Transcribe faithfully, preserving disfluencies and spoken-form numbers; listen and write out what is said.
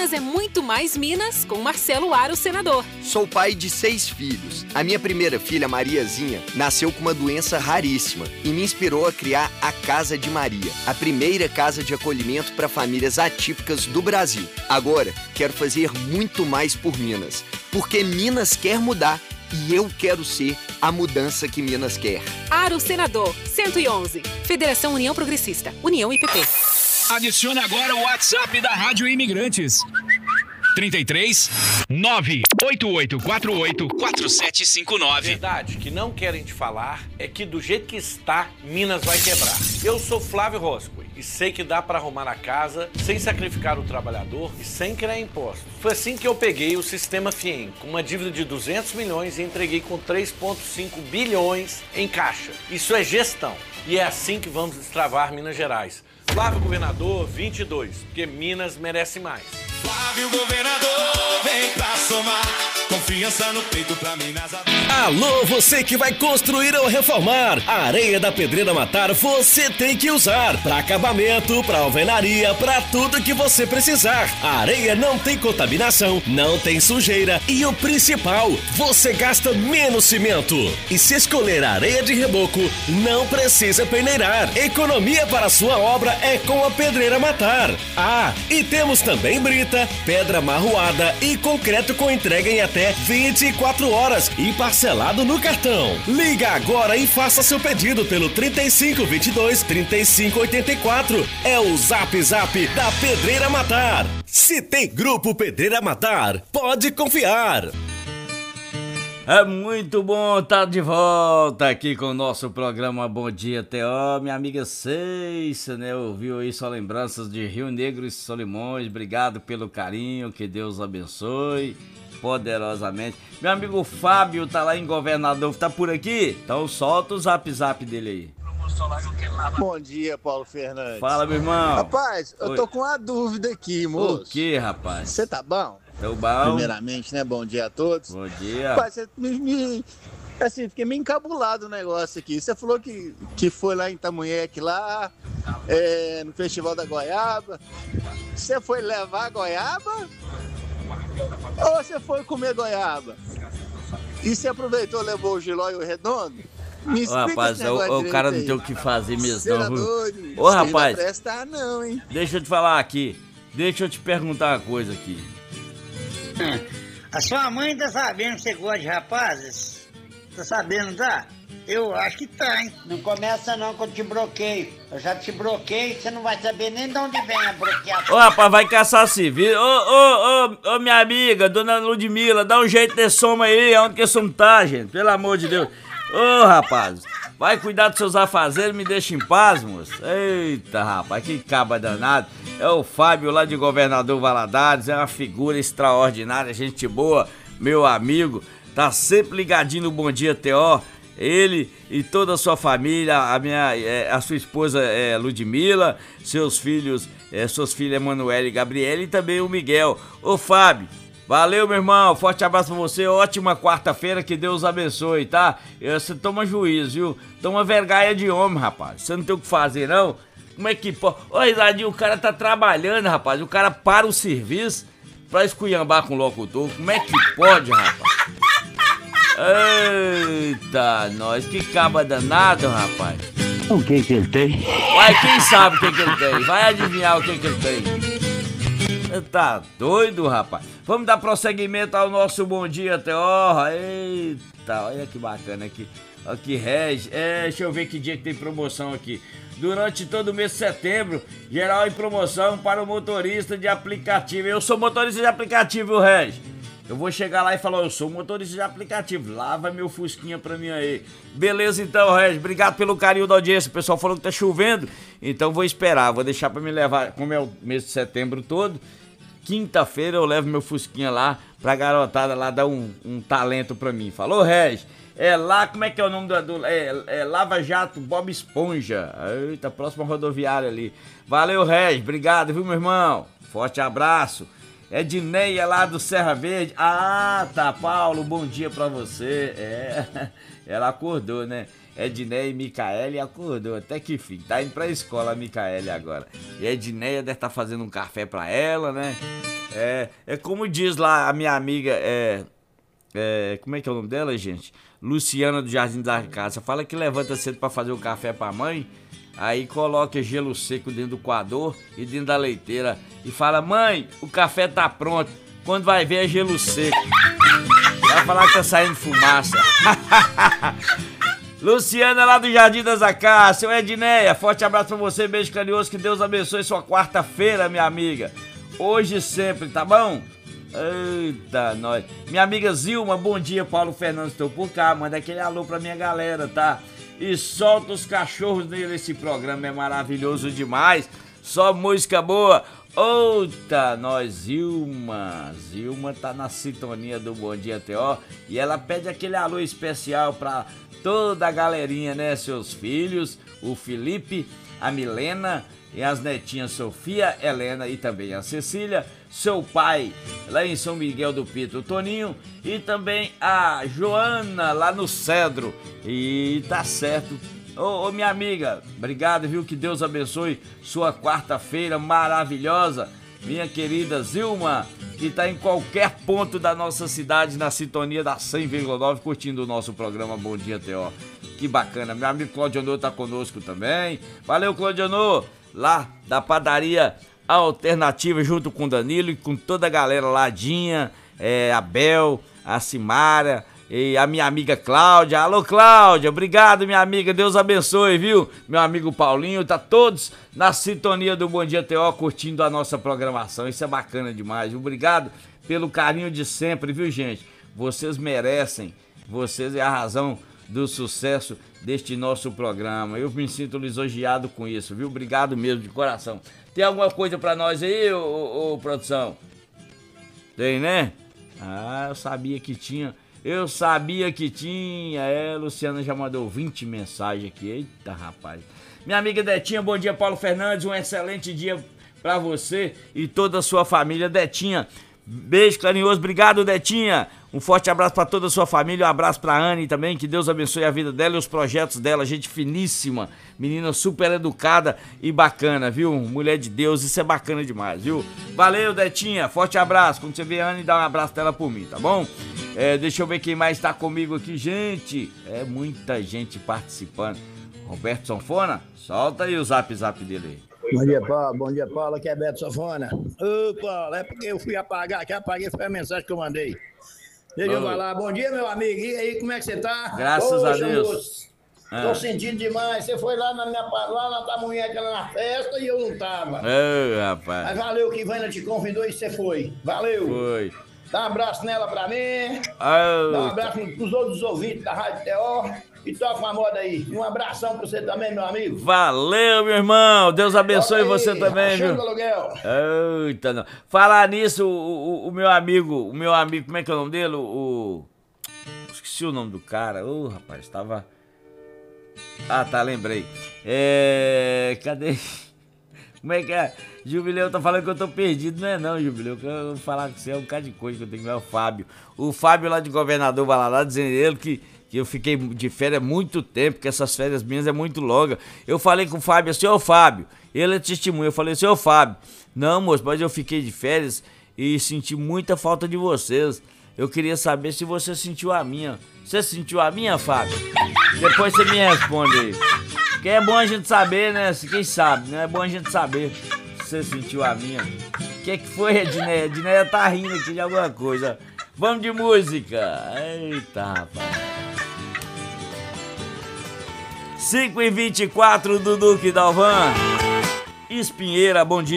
Minas é muito mais Minas com Marcelo Aro, senador. Sou pai de seis filhos. A minha primeira filha, Mariazinha, nasceu com uma doença raríssima e me inspirou a criar a Casa de Maria, a primeira casa de acolhimento para famílias atípicas do Brasil. Agora, quero fazer muito mais por Minas, porque Minas quer mudar e eu quero ser a mudança que Minas quer. Aro, senador, cento e onze. Federação União Progressista, União I P P. Adicione agora o WhatsApp da Rádio Imigrantes. trinta e três, nove oito oito quatro oito, quatro sete cinco nove. Verdade que não querem te falar é que do jeito que está, Minas vai quebrar. Eu sou Flávio Roscoe e sei que dá para arrumar a casa sem sacrificar o trabalhador e sem criar impostos. Foi assim que eu peguei o Sistema Fiem, com uma dívida de duzentos milhões e entreguei com três vírgula cinco bilhões em caixa. Isso é gestão e é assim que vamos destravar Minas Gerais. Flávio Governador vinte e dois, porque Minas merece mais. Flávio Governador, vem pra somar, confiança no peito pra Minas. Alô, você que vai construir ou reformar, a areia da Pedreira Matar você tem que usar, pra acabamento, pra alvenaria, pra tudo que você precisar. A areia não tem contaminação, não tem sujeira e o principal, você gasta menos cimento. E se escolher a areia de reboco, não precisa peneirar. Economia para a sua obra é com a Pedreira Matar. Ah, e temos também brita, pedra marroada e concreto com entrega em até vinte e quatro horas e parcelado no cartão. Liga agora e faça seu pedido pelo trinta e cinco, vinte e dois, trinta e cinco, oitenta e quatro. É o Zap Zap da Pedreira Matar. Se tem Grupo Pedreira Matar, pode confiar. É muito bom estar de volta aqui com o nosso programa Bom Dia T O. Minha amiga Ceissa, né, ouviu aí só lembranças de Rio Negro e Solimões. Obrigado pelo carinho, que Deus abençoe poderosamente. Meu amigo Fábio tá lá em Governador, tá por aqui? Então solta o zap zap dele aí. Bom dia, Paulo Fernandes. Fala, meu irmão. Rapaz, eu Oi. tô com uma dúvida aqui, moço. O que, rapaz? Você tá bom? Tô bom. Primeiramente, né? Bom dia a todos. Bom dia. Rapaz, você me, me- assim, fiquei meio encabulado o negócio aqui. Você falou que, que foi lá em Itamunheque, lá, é, no Festival da Goiaba. Você foi levar a goiaba? Ou você foi comer goiaba? E você aproveitou, levou o giló e o redondo? Me Ô, explica rapaz, esse o, negócio o cara não direito tem o que fazer mesmo, aí. Cê não. é viu? doido, Ô, isso aí rapaz, não presta não, hein? deixa eu te falar aqui. Deixa eu te perguntar uma coisa aqui. A sua mãe tá sabendo que você gosta de rapazes? Tá sabendo, tá? Eu acho que tá, hein? Não começa não que eu te bloqueio. Eu já te bloqueei, você não vai saber nem de onde vem a bloqueação. Ô, rapaz, vai caçar civil. Ô, ô, ô, ô, minha amiga, dona Ludmila, dá um jeito de soma aí, onde que esse homem tá, gente? Pelo amor de Deus. Ô, rapaz, vai cuidar dos seus afazeres, me deixa em paz, moço. Eita, rapaz, que caba danado. É o Fábio lá de Governador Valadares, é uma figura extraordinária, gente boa, meu amigo. Tá sempre ligadinho no Bom Dia T O. Ele e toda a sua família, a minha, é, a sua esposa é, Ludmila, seus filhos, é, suas filhas Emanuele e Gabriela e também o Miguel. Ô Fábio, valeu meu irmão, forte abraço pra você, ótima quarta-feira, que Deus abençoe, tá? Você toma juízo, viu? Toma vergonha de homem, rapaz, você não tem o que fazer não? Como é que pode? Ô Risadinho, o cara tá trabalhando, rapaz, o cara para o serviço pra esculhambar com o locutor, como é que pode, rapaz? Eita, nós, que caba danado, rapaz. O que que ele tem? Vai, quem sabe o que que ele tem? Vai adivinhar o que que ele tem. Você tá doido, rapaz? Vamos dar prosseguimento ao nosso Bom Dia, T O. Eita, olha que bacana aqui. Aqui, Regi. É, deixa eu ver que dia que tem promoção aqui. Durante todo o mês de setembro, geral em promoção para o motorista de aplicativo. Eu sou motorista de aplicativo, viu, Regi? Eu vou chegar lá e falar, eu sou motorista de aplicativo, lava meu fusquinha pra mim aí. Beleza então, Regis, obrigado pelo carinho da audiência. O pessoal falou que tá chovendo, então vou esperar, vou deixar pra me levar, como é o mês de setembro todo, quinta-feira eu levo meu fusquinha lá pra garotada lá dar um, um talento pra mim. Falou, Regis? É lá, como é que é o nome do... do é, é Lava Jato Bob Esponja. Eita, próxima rodoviária ali. Valeu, Regis, obrigado, viu, meu irmão? Forte abraço. Edneia lá do Serra Verde. Ah, tá, Paulo, bom dia pra você. É, ela acordou, né? Edneia e Micaele acordou, até que fim. Tá indo pra escola a Micaele agora. E a Edneia deve estar tá fazendo um café pra ela, né? É, é como diz lá a minha amiga, é, é, como é que é o nome dela, gente? Luciana do Jardim da Casa. Fala que levanta cedo pra fazer o café pra mãe. Aí coloca gelo seco dentro do coador e dentro da leiteira. E fala, mãe, o café tá pronto. Quando vai ver é gelo seco. Vai falar que tá saindo fumaça. Luciana lá do Jardim das Acácias. Edneia, forte abraço pra você, beijo carinhoso. Que Deus abençoe sua quarta-feira, minha amiga. Hoje e sempre, tá bom? Eita, nós. Minha amiga Zilma, bom dia, Paulo Fernandes, estou por cá. Manda aquele alô pra minha galera, tá? E solta os cachorros nele, esse programa é maravilhoso demais. Só música boa. Outa, nós, Zilma. Zilma tá na sintonia do Bom Dia T O. E ela pede aquele alô especial pra toda a galerinha, né? Seus filhos, o Felipe, a Milena e as netinhas Sofia, Helena e também a Cecília. Seu pai, lá em São Miguel do Pito, o Toninho. E também a Joana, lá no Cedro. E tá certo. Ô, ô, minha amiga, obrigado, viu? Que Deus abençoe sua quarta-feira maravilhosa. Minha querida Zilma, que tá em qualquer ponto da nossa cidade, na sintonia da cem vírgula nove, curtindo o nosso programa Bom Dia T O. Que bacana. Meu amigo Claudionô tá conosco também. Valeu, Claudionô, lá da padaria Alternativa, junto com o Danilo e com toda a galera ladinha, é, a Bel, a Simara e a minha amiga Cláudia. Alô, Cláudia, obrigado, minha amiga, Deus abençoe, viu? Meu amigo Paulinho, tá todos na sintonia do Bom Dia T O, curtindo a nossa programação, isso é bacana demais, viu? Obrigado pelo carinho de sempre, viu, gente? Vocês merecem, vocês é a razão do sucesso deste nosso programa. Eu me sinto lisonjeado com isso, viu? Obrigado mesmo, de coração. Tem alguma coisa pra nós aí, ô, ô, ô produção? Tem, né? Ah, eu sabia que tinha. Eu sabia que tinha. É, Luciana já mandou vinte mensagens aqui. Eita, rapaz. Minha amiga Detinha, bom dia, Paulo Fernandes. Um excelente dia pra você e toda a sua família. Detinha, beijo carinhoso. Obrigado, Detinha. Um forte abraço pra toda a sua família. Um abraço pra Anne também. Que Deus abençoe a vida dela e os projetos dela. Gente finíssima. Menina super educada e bacana, viu? Mulher de Deus. Isso é bacana demais, viu? Valeu, Detinha. Forte abraço. Quando você vê a Anne, dá um abraço dela por mim, tá bom? É, deixa eu ver quem mais tá comigo aqui, gente. É muita gente participando. Roberto Sanfona, solta aí o zap zap dele aí. Bom dia, Paulo. Bom dia, Paulo. Aqui é Beto Sanfona. Ô, Paulo, é porque eu fui apagar aqui. Apaguei foi a mensagem que eu mandei. Deixa eu falar. Bom dia, meu amigo. E aí, como é que você tá? Graças Poxa, a Deus. Moço, ah. Tô sentindo demais. Você foi lá na minha lá na tua mulher na festa e eu não tava. Ô, rapaz. Mas valeu que Ivana te convidou e você foi. Valeu. Foi. Dá um abraço nela pra mim. Oh, Dá um abraço pros outros ouvintes da Rádio T O. E toca uma moda aí. Um abração pra você também, meu amigo. Valeu, meu irmão. Deus abençoe aí, você também, viu? Aluguel. Eita, não. Falar nisso, o, o, o meu amigo, o meu amigo, como é que é o nome dele? O... Esqueci o nome do cara. Ô, oh, rapaz, tava... Ah, tá, lembrei. É... Cadê? Como é que é? Jubileu tá falando que eu tô perdido. Não é não, Jubileu. Que eu vou falar com você é um bocado de coisa que eu tenho que ver. O Fábio. O Fábio lá de Governador Valadares, dizendo ele que, que eu fiquei de férias muito tempo, que essas férias minhas é muito longa. Eu falei com o Fábio assim, ô Fábio, ele é testemunha. Eu falei assim, ô Fábio, não, moço, mas eu fiquei de férias e senti muita falta de vocês. Eu queria saber se você sentiu a minha. Você sentiu a minha, Fábio? Depois você me responde aí. Porque é bom a gente saber, né? Quem sabe, né? É bom a gente saber se você sentiu a minha. O que, que foi, Edneia? Edneia tá rindo aqui de alguma coisa. Vamos de música. Eita, rapaz. cinco e vinte e quatro do Duque Dalvan. Espinheira, bom dia.